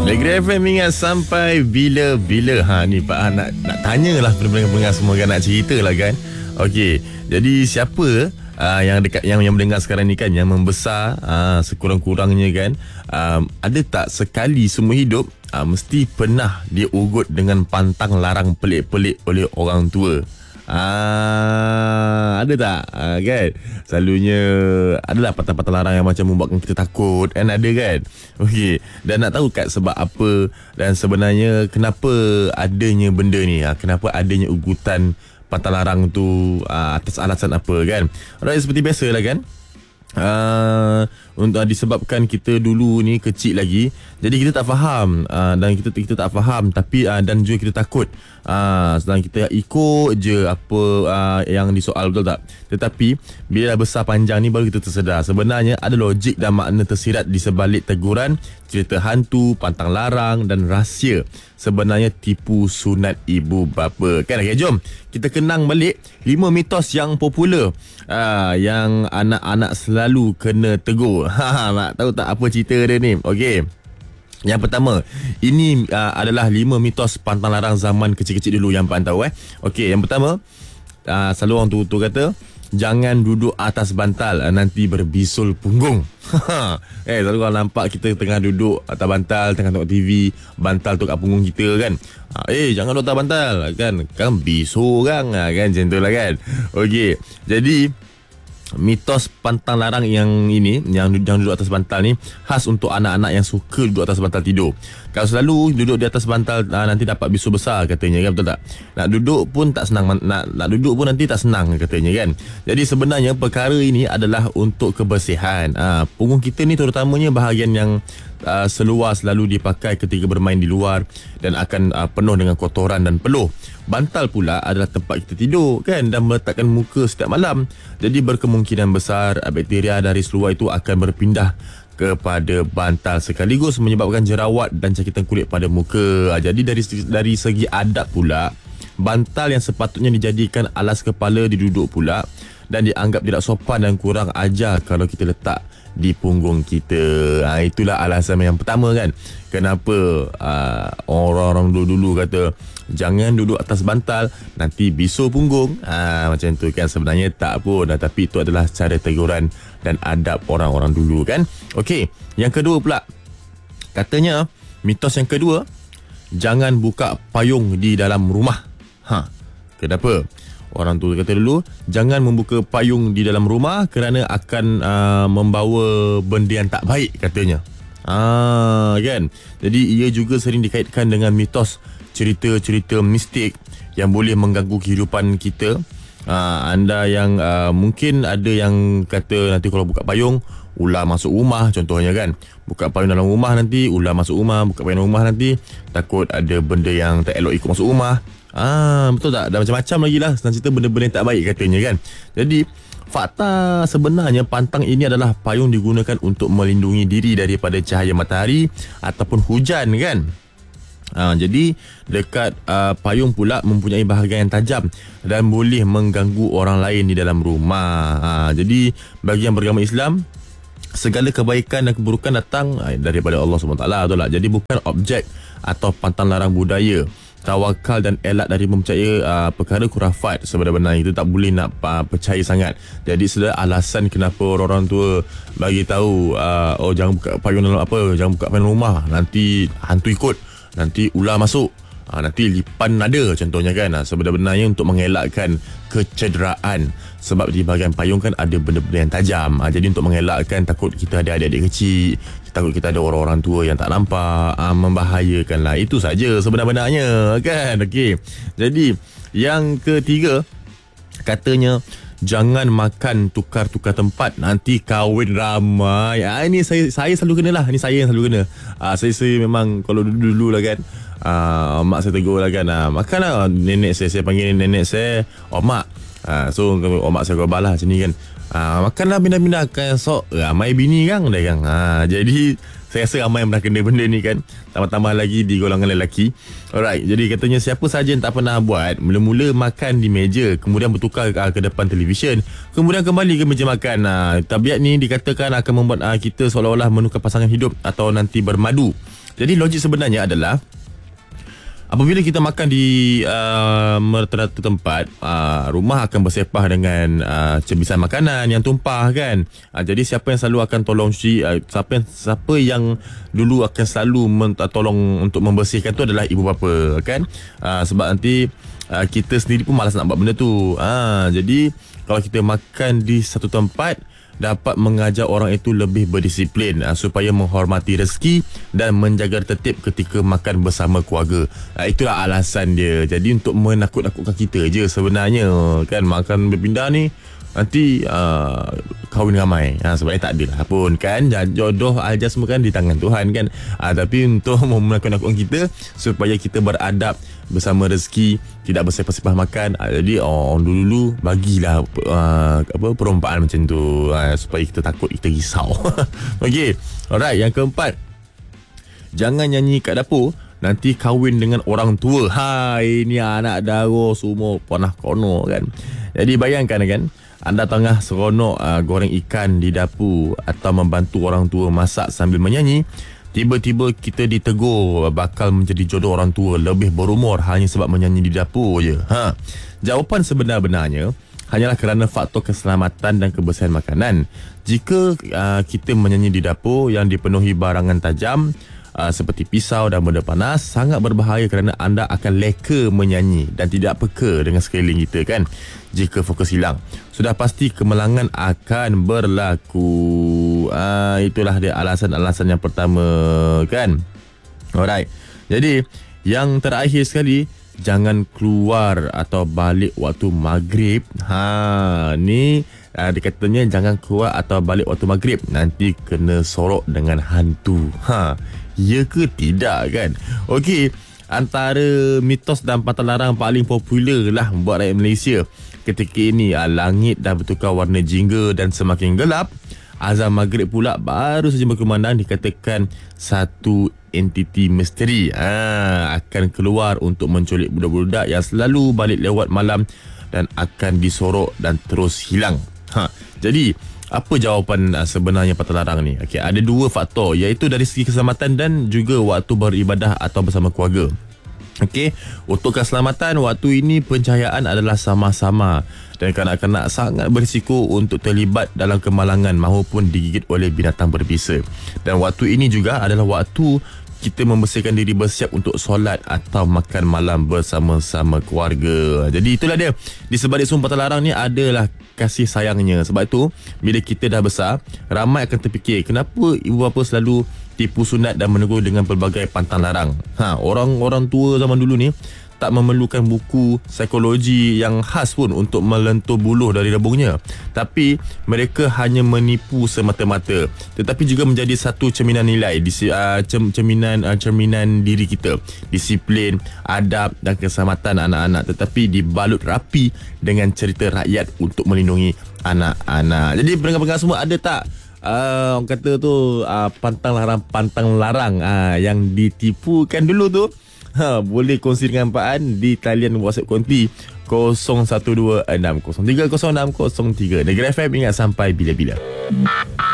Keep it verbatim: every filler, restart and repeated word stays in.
Negeri F M ingat sampai bila-bila. Ha ni Pak Ha, nak nak tanyalah pendengar-pendengar semua kan, nak cerita lah kan. Okey, jadi siapa uh, yang dekat yang yang mendengar sekarang ni kan, yang membesar uh, sekurang-kurangnya kan, um, ada tak sekali semua hidup uh, mesti pernah dia ugut dengan pantang larang pelik-pelik oleh orang tua? Ah, ada tak? Ah, kan? Selalunya adalah patah-patah larang yang macam membuatkan kita takut, kan? Ada kan? Okey. Dan nak tahu kat sebab apa dan sebenarnya kenapa adanya benda ni? Ah, kenapa adanya ugutan patah larang tu, ah, atas alasan apa kan? Alright, seperti biasa lah kan? Uh, untuk uh, disebabkan kita dulu ni kecil lagi, jadi kita tak faham uh, dan kita kita tak faham tapi uh, dan juga kita takut. Uh, sedang kita ikut je apa uh, yang disoal, betul tak? Tetapi bila dah besar panjang ni baru kita tersedar sebenarnya ada logik dan makna tersirat di sebalik teguran, cerita hantu, pantang larang dan rahsia sebenarnya tipu sunat ibu bapa. Kan? Okay, jom kita kenang balik lima mitos yang popular uh, yang anak-anak selalu kena tegur. Ha, nak tahu tak apa cerita dia ni? Okey. Yang pertama, ini uh, adalah lima mitos pantang larang zaman kecil-kecil dulu yang Pak tahu eh. Okey, yang pertama, uh, selalu orang tua kata jangan duduk atas bantal, uh, nanti berbisul punggung. eh, selalu kalau nampak kita tengah duduk atas bantal, tengah tengok T V, bantal tu kat punggung kita kan. Uh, eh, jangan duduk atas bantal kan. Kan bisul orang uh, kan, macam tu lah kan. Okey, jadi mitos pantang larang yang ini, yang yang duduk atas bantal ni khas untuk anak-anak yang suka duduk atas bantal tidur. Kalau selalu duduk di atas bantal aa, nanti dapat bisul besar katanya kan, betul tak? Nak duduk pun tak senang, nak nak duduk pun nanti tak senang katanya kan. Jadi sebenarnya perkara ini adalah untuk kebersihan. Aa, punggung kita ni terutamanya bahagian yang aa, seluar selalu dipakai ketika bermain di luar dan akan aa, penuh dengan kotoran dan peluh. Bantal pula adalah tempat kita tidur kan, dan meletakkan muka setiap malam. Jadi berkemungkinan besar bakteria dari seluar itu akan berpindah kepada bantal sekaligus menyebabkan jerawat dan cakitan kulit pada muka. Jadi dari dari segi adab pula, bantal yang sepatutnya dijadikan alas kepala diduduk pula dan dianggap tidak sopan dan kurang ajar kalau kita letak di punggung kita. Ha, itulah alasan yang pertama kan, kenapa uh, orang-orang dulu-dulu kata jangan duduk atas bantal, nanti bisul punggung. Ha, macam tu kan, sebenarnya tak pun, tapi itu adalah cara teguran dan adab orang-orang dulu kan. Okey, yang kedua pula, katanya mitos yang kedua, jangan buka payung di dalam rumah. Ha, kenapa? Orang tu kata dulu jangan membuka payung di dalam rumah kerana akan uh, membawa benda yang tak baik katanya. Ah, kan? Jadi ia juga sering dikaitkan dengan mitos cerita-cerita mistik yang boleh mengganggu kehidupan kita. Ah, anda yang uh, mungkin ada yang kata nanti kalau buka payung ular masuk rumah contohnya kan. Buka payung dalam rumah nanti ular masuk rumah, buka payung dalam rumah nanti takut ada benda yang tak elok ikut masuk rumah. Ah, betul tak? Dan macam-macam lagi lah senang cerita benda-benda yang tak baik katanya kan. Jadi fakta sebenarnya pantang ini adalah payung digunakan untuk melindungi diri daripada cahaya matahari ataupun hujan kan. Ah, jadi dekat uh, payung pula mempunyai bahagian yang tajam dan boleh mengganggu orang lain di dalam rumah. Ah, jadi bagi yang beragama Islam, segala kebaikan dan keburukan datang daripada Allah subhanahu wa taala, betul tak? Jadi bukan objek atau pantang larang budaya, tawakal dan elak dari mempercaya uh, perkara khurafat sebenarnya. Itu tak boleh nak uh, percaya sangat. Jadi sudah alasan kenapa orang-orang tua bagi tahu uh, oh jangan buka payung dalam apa, jangan buka payung rumah, nanti hantu ikut, nanti ular masuk, uh, nanti lipan ada contohnya kan. Uh, sebenarnya untuk mengelakkan kecederaan, sebab di bahagian payung kan ada benda-benda yang tajam. Uh, jadi untuk mengelakkan, takut kita ada adik-adik kecil, takut kita ada orang-orang tua yang tak nampak, uh, membahayakan lah. Itu saja sebenarnya kan. Okey. Jadi yang ketiga, katanya jangan makan tukar-tukar tempat, nanti kahwin ramai. Ah, ini saya saya selalu kena lah. Ini saya yang selalu kena. Ah, saya, saya memang kalau dulu-dulu lah kan, ah, mak saya tegur lah kan, ah, makan lah. Nenek saya, saya panggil nenek saya oh mak. Ah, so oh mak saya khabar lah macam ni kan. Ah, makanlah pindah-pindah kan, sok ramai bini kan dah kan. Ah, jadi saya rasa ramai yang pernah kena benda ni kan, tambah-tambah lagi di golongan lelaki. Alright, jadi katanya siapa saja yang tak pernah buat, mula-mula makan di meja, kemudian bertukar uh, ke depan televisyen, kemudian kembali ke meja makan. Uh, tabiat ni dikatakan akan membuat uh, kita seolah-olah menukar pasangan hidup atau nanti bermadu. Jadi logik sebenarnya adalah apabila kita makan di uh, merata-rata tempat, uh, rumah akan bersepah dengan uh, cebisan makanan yang tumpah kan. Uh, jadi siapa yang selalu akan tolong cuci, uh, siapa yang, siapa yang dulu akan selalu men- tolong untuk membersihkan tu adalah ibu bapa kan. Uh, sebab nanti uh, kita sendiri pun malas nak buat benda tu. Uh, jadi kalau kita makan di satu tempat, dapat mengajar orang itu lebih berdisiplin uh, supaya menghormati rezeki dan menjaga tertib ketika makan bersama keluarga. Uh, itulah alasan dia. Jadi untuk menakut-nakutkan kita je sebenarnya kan, makan berpindah ni nanti uh, kahwin ramai. Ha, sebenarnya tak adalah pun kan, jodoh aja semua kan di tangan Tuhan kan. Ha, tapi untuk menakut-nakutkan kita supaya kita beradab bersama rezeki, tidak bersepah-sepah makan. Ha, jadi orang dulu-dulu bagilah uh, apa perumpamaan macam tu uh, supaya kita takut, kita risau. Okey. Alright, yang keempat, jangan nyanyi kat dapur, nanti kahwin dengan orang tua. Hai, ni anak dara semua panah kono kan. Jadi bayangkan kan, anda tengah seronok uh, goreng ikan di dapur atau membantu orang tua masak sambil menyanyi, tiba-tiba kita ditegur bakal menjadi jodoh orang tua lebih berumur hanya sebab menyanyi di dapur je. Ha. Jawapan sebenar-benarnya hanyalah kerana faktor keselamatan dan kebersihan makanan. Jika uh, kita menyanyi di dapur yang dipenuhi barangan tajam uh, seperti pisau dan benda panas, sangat berbahaya kerana anda akan leka menyanyi dan tidak peka dengan sekeliling kita kan. Jika fokus hilang, sudah pasti kemalangan akan berlaku. Ah, itulah dia alasan-alasan yang pertama kan. Alright. Jadi yang terakhir sekali, jangan keluar atau balik waktu maghrib. Ha, ni ah, dikatanya jangan keluar atau balik waktu maghrib, nanti kena sorok dengan hantu. Ha, ya ke tidak kan? Okey, antara mitos dan pantang larang paling popular lah buat rakyat Malaysia ketika ini, ah, langit dah bertukar warna jingga dan semakin gelap. Azan maghrib pula baru saja berkumandang, dikatakan satu entiti misteri ah, akan keluar untuk menculik budak-budak yang selalu balik lewat malam dan akan disorok dan terus hilang. Ha, jadi apa jawapan uh, sebenarnya pantang larang ni? Okey, ada dua faktor, iaitu dari segi keselamatan dan juga waktu beribadah atau bersama keluarga. Okey, untuk keselamatan, waktu ini pencahayaan adalah sama-sama dan kanak-kanak sangat berisiko untuk terlibat dalam kemalangan maupun digigit oleh binatang berbisa. Dan waktu ini juga adalah waktu kita membersihkan diri, bersiap untuk solat atau makan malam bersama-sama keluarga. Jadi itulah dia, di sebalik semua pantang larang ni adalah kasih sayangnya. Sebab itu bila kita dah besar, ramai akan terfikir kenapa ibu bapa selalu tipu sunat dan menegur dengan pelbagai pantang larang. Ha, orang-orang tua zaman dulu ni tak memerlukan buku psikologi yang khas pun untuk melentur buluh dari rebungnya, tapi mereka hanya menipu semata-mata, tetapi juga menjadi satu cerminan nilai, uh, cerminan uh, cerminan diri kita, disiplin, adab dan keselamatan anak-anak, tetapi dibalut rapi dengan cerita rakyat untuk melindungi anak-anak. Jadi pendengar-pendengar semua, ada tak Uh, orang kata tu uh, pantang larang pantang larang uh, yang ditipukan dulu tu? Ha, boleh kongsi dengan Pak An di talian WhatsApp konti kosong satu dua enam kosong tiga kosong enam kosong tiga. Negeri F M, ingat sampai bila-bila.